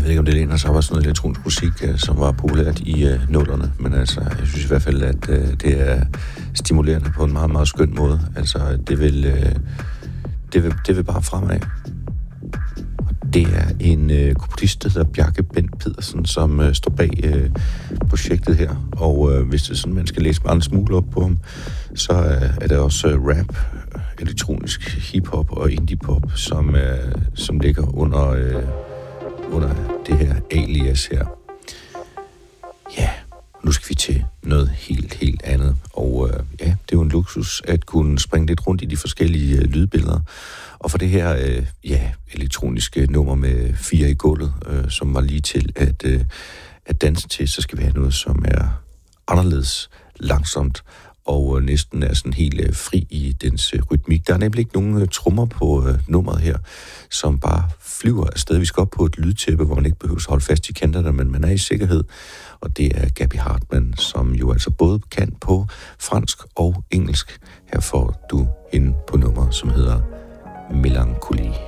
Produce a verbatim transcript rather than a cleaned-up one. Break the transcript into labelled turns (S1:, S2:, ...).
S1: ved ikke, om det læner sig op af sådan noget elektronisk musik, som var populært i uh, nullerne, men altså, jeg synes i hvert fald, at uh, det er stimulerende på en meget, meget skøn måde. Altså, det vil, uh, det vil, det vil bare fremad. Og det er en uh, komponist, der hedder Bjarke Bent Pedersen, som uh, står bag uh, projektet her. Og uh, hvis det er sådan, man skal læse bare en smule op på ham, så uh, er der også uh, rap, elektronisk hiphop og indie-pop, som, uh, som ligger under... Uh, under det her alias her. Ja, nu skal vi til noget helt, helt andet. Og øh, ja, det er jo en luksus at kunne springe lidt rundt i de forskellige øh, lydbilleder. Og for det her, øh, ja, elektroniske nummer med fire i gulvet, øh, som var lige til at, øh, at danse til, så skal vi have noget, som er anderledes langsomt og øh, næsten er sådan helt øh, fri i dens øh, rytmik. Der er nemlig ikke nogen øh, trommer på øh, nummeret her, som bare flyver afsted. Vi skal op på et lydtæppe, hvor man ikke behøver at holde fast i kanterne, men man er i sikkerhed. Og det er Gabby Hartman, som jo altså både kan på fransk og engelsk. Her får du hende på nummeret, som hedder Melancholie.